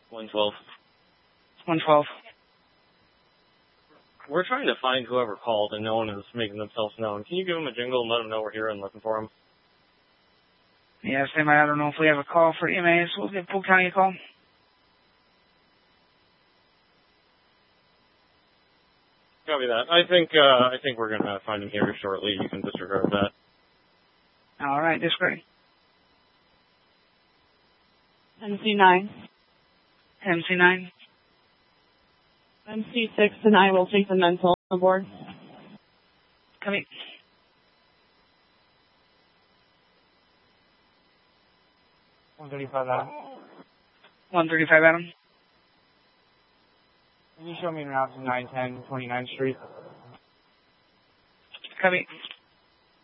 112. 112. We're trying to find whoever called and no one is making themselves known. Can you give them a jingle and let them know we're here and looking for them? Yeah, Sam, I don't know if we have a call for EMAs. We'll give Polk County a call. Copy that. I think we're gonna find him here shortly. You can disregard that. All right, disregard. MC9. MC9. MC6 and I will take the mental aboard. Copy. Adam. 135, Adam. Can you show me an route to 910 29th Street? Copy.